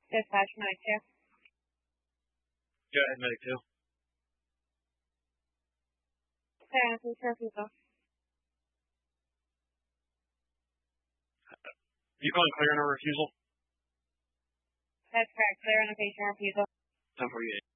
Dispatch Medic 2. Go ahead, Medic 2. Clear on a people. You calling clear on a refusal? That's correct. Clear on a patient refusal. 1048.